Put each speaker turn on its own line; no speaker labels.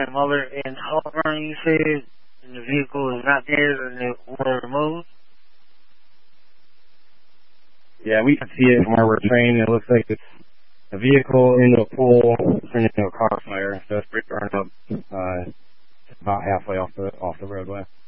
Okay, Mother, in Auburn, you said, and the vehicle is not there and it was removed?
Yeah, we can see it from where we're trained. It looks like it's a vehicle into a pool, turned into a car fire, so it's burned up about halfway off the roadway.